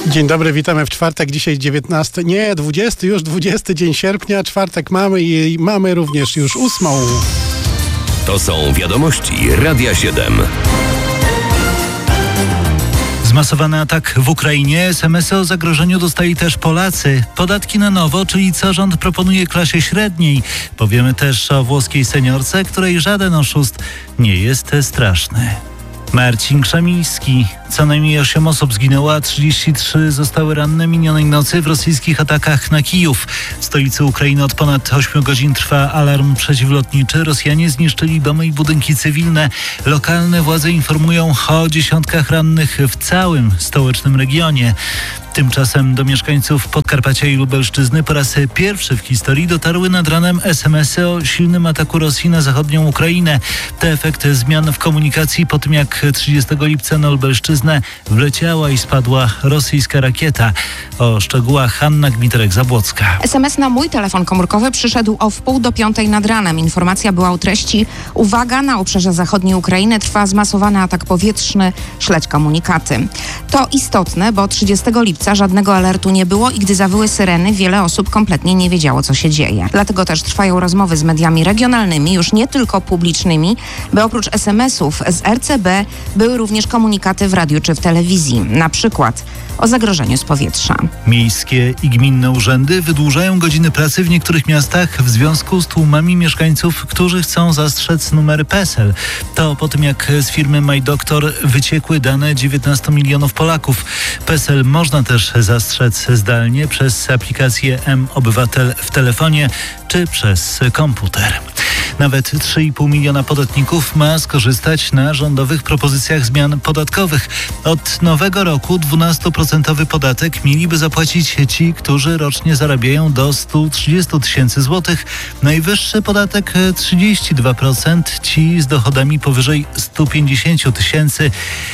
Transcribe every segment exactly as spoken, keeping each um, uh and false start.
Dzień dobry, witamy w czwartek, dzisiaj dziewiętnasty, nie, dwudziesty, już dwudziesty dzień sierpnia, czwartek mamy i mamy również już ósmą. To są wiadomości Radia siedem. Zmasowany atak w Ukrainie. es em esy o zagrożeniu dostali też Polacy. Podatki na nowo, czyli co rząd proponuje klasie średniej. Powiemy też o włoskiej seniorce, której żaden oszust nie jest straszny. Marcin Krzemiński. Co najmniej osiem osób zginęło, a trzydzieści trzy zostały ranne minionej nocy w rosyjskich atakach na Kijów. W stolicy Ukrainy od ponad ośmiu godzin trwa alarm przeciwlotniczy. Rosjanie zniszczyli domy i budynki cywilne. Lokalne władze informują o dziesiątkach rannych w całym stołecznym regionie. Tymczasem do mieszkańców Podkarpacia i Lubelszczyzny po raz pierwszy w historii dotarły nad ranem es em esy o silnym ataku Rosji na zachodnią Ukrainę. To efekt zmian w komunikacji po tym, jak trzydziestego lipca na Lubelszczyznę wleciała i spadła rosyjska rakieta. O szczegółach Hanna Gmiterek-Zabłocka. es em es na mój telefon komórkowy przyszedł o wpół do piątej nad ranem. Informacja była o treści: uwaga, na obszarze zachodniej Ukrainy trwa zmasowany atak powietrzny, śledź komunikaty. To istotne, bo trzydziestego lipca żadnego alertu nie było i gdy zawyły syreny, wiele osób kompletnie nie wiedziało, co się dzieje. Dlatego też trwają rozmowy z mediami regionalnymi, już nie tylko publicznymi, by oprócz es em esów z er ce be były również komunikaty w radiu czy w telewizji. Na przykład o zagrożeniu z powietrza. Miejskie i gminne urzędy wydłużają godziny pracy w niektórych miastach w związku z tłumami mieszkańców, którzy chcą zastrzec numery pe es el. To po tym, jak z firmy MyDoktor wyciekły dane dziewiętnastu milionów Polaków. pe es el można też zastrzec zdalnie przez aplikację M-Obywatel w telefonie czy przez komputer. Nawet trzy i pół miliona podatników ma skorzystać na rządowych propozycjach zmian podatkowych. Od nowego roku dwunastoprocentowy podatek mieliby zapłacić ci, którzy rocznie zarabiają do stu trzydziestu tysięcy złotych. Najwyższy podatek trzydzieści dwa procent, ci z dochodami powyżej stu pięćdziesięciu tysięcy,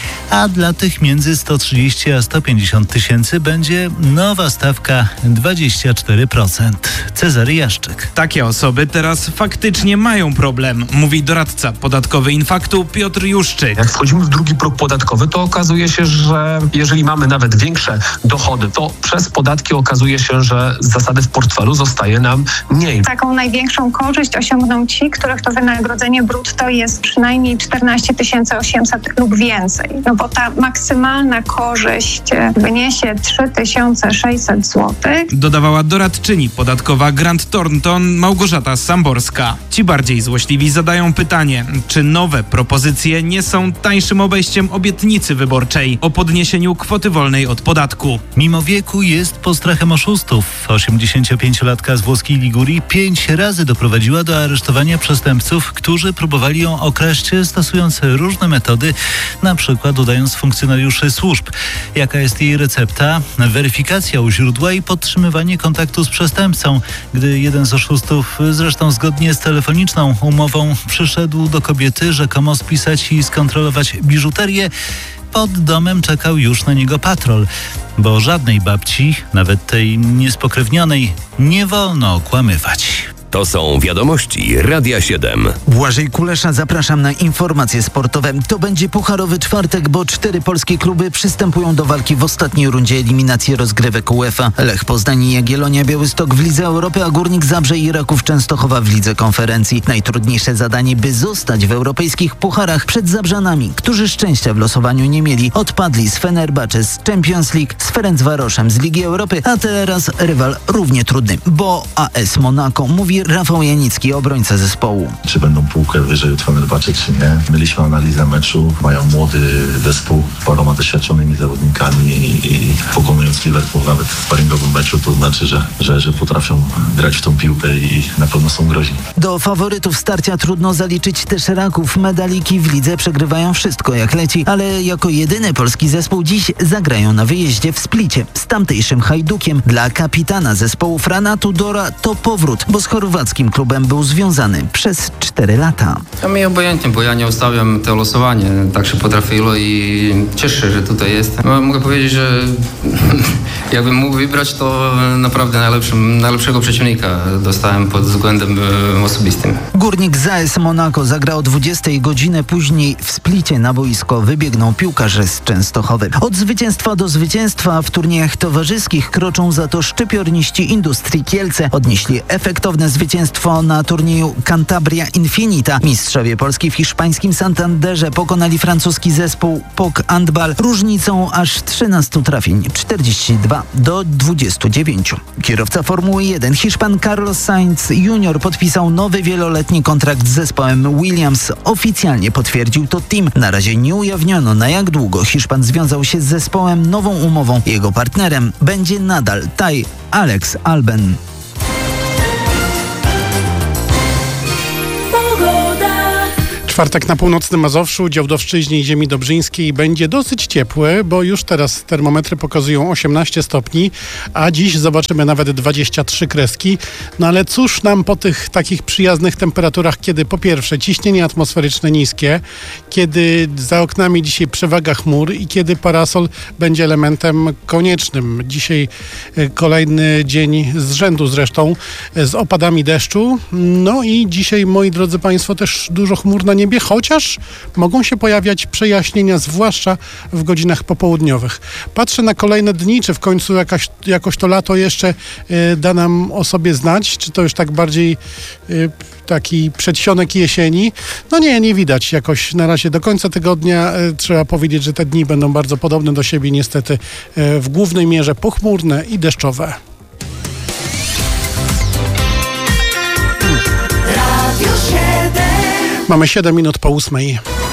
a dla tych między sto trzydzieści a sto pięćdziesiąt tysięcy będzie nowa stawka dwadzieścia cztery procent. Cezary Jaszczyk. Takie osoby teraz faktycznie mają problem, mówi doradca podatkowy Infaktu Piotr Juszczyk. Jak wchodzimy w drugi próg podatkowy, to okazuje się, że jeżeli mamy nawet większe dochody, to przez podatki okazuje się, że z zasady w portfelu zostaje nam mniej. Taką największą korzyść osiągną ci, których to wynagrodzenie brutto jest przynajmniej czternaście tysięcy osiemset lub więcej. No bo ta maksymalna korzyść wyniesie trzy tysiące sześćset złotych. Dodawała doradczyni podatkowa Grant Thornton Małgorzata Samborska. Ci bardziej złośliwi zadają pytanie, czy nowe propozycje nie są tańszym obejściem obietnicy wyborczej o podniesieniu kwoty wolnej od podatku. Mimo wieku jest postrachem oszustów. osiemdziesięciopięciolatka z włoskiej Ligurii pięć razy doprowadziła do aresztowania przestępców, którzy próbowali ją okraść, stosując różne metody, na przykład udając funkcjonariuszy służb. Jaka jest jej recepta? Weryfikacja u źródła i podtrzymywanie kontaktu z przestępcą. Gdy jeden z oszustów, zresztą zgodnie z telefoniczną umową, przyszedł do kobiety rzekomo spisać i skontrolować biżuterię, pod domem czekał już na niego patrol, bo żadnej babci, nawet tej niespokrewnionej, nie wolno okłamywać. To są wiadomości Radia siedem. Błażej Kulesza, zapraszam na informacje sportowe. To będzie pucharowy czwartek, bo cztery polskie kluby przystępują do walki w ostatniej rundzie eliminacji rozgrywek UEFA. Lech Poznań i Jagiellonia Białystok w Lidze Europy, a Górnik Zabrze i Raków Częstochowa w Lidze Konferencji. Najtrudniejsze zadanie, by zostać w europejskich pucharach przed Zabrzanami, którzy szczęścia w losowaniu nie mieli. Odpadli z Fenerbahce z Champions League, z Ferencvaroszem z Ligi Europy, a teraz rywal równie trudny, bo A S Monako, mówi Rafał Janicki, obrońca zespołu. Czy będą półkę wyżej od Fenerbahce, czy nie? Mieliśmy analizę meczu, mają młody zespół, paroma doświadczonymi zawodnikami i, i pokonując Liverpool nawet w sparingowym meczu, to znaczy, że, że, że potrafią grać w tą piłkę i na pewno są groźni. Do faworytów starcia trudno zaliczyć też Raków. Medaliki w lidze przegrywają wszystko jak leci, ale jako jedyny polski zespół dziś zagrają na wyjeździe w Splicie z tamtejszym Hajdukiem. Dla kapitana zespołu Frana Tudora to powrót, bo z chorwackim klubem był związany przez cztery lata. To mi obojętnie, bo ja nie ustawiam to losowanie. Tak się potrafiło i cieszę się, że tutaj jestem. No, mogę powiedzieć, że Jakbym mógł wybrać, to naprawdę najlepszym, najlepszego przeciwnika dostałem pod względem osobistym. Górnik z A S Monaco zagra o dwudziestej godziny, później w Splicie na boisko wybiegną piłkarze z Częstochowy. Od zwycięstwa do zwycięstwa w turniejach towarzyskich kroczą za to szczypiorniści Industrii Kielce. Odnieśli efektowne zwycięstwo na turnieju Cantabria Infinita. Mistrzowie Polski w hiszpańskim Santanderze pokonali francuski zespół P O K Handball różnicą aż trzynastu trafień, czterdzieści dwa do dwudziestu dziewięciu. Kierowca Formuły jeden Hiszpan Carlos Sainz junior podpisał nowy wieloletni kontrakt z zespołem Williams. Oficjalnie potwierdził to team. Na razie nie ujawniono, na jak długo Hiszpan związał się z zespołem nową umową. Jego partnerem będzie nadal Taj Alex Alben. Czwartek na północnym Mazowszu, Działdowszczyźnie i ziemi dobrzyńskiej będzie dosyć ciepły, bo już teraz termometry pokazują osiemnaście stopni, a dziś zobaczymy nawet dwadzieścia trzy kreski. No ale cóż nam po tych takich przyjaznych temperaturach, kiedy po pierwsze ciśnienie atmosferyczne niskie, kiedy za oknami dzisiaj przewaga chmur i kiedy parasol będzie elementem koniecznym. Dzisiaj kolejny dzień z rzędu zresztą z opadami deszczu. No i dzisiaj, moi drodzy Państwo, też dużo chmur na niebie, chociaż mogą się pojawiać przejaśnienia, zwłaszcza w godzinach popołudniowych. Patrzę na kolejne dni, czy w końcu jakaś, jakoś to lato jeszcze y, da nam o sobie znać, czy to już tak bardziej y, taki przedsionek jesieni. No nie, nie widać jakoś na razie do końca tygodnia. Y, trzeba powiedzieć, że te dni będą bardzo podobne do siebie, niestety y, w głównej mierze pochmurne i deszczowe. Mamy siedem minut po ósmej.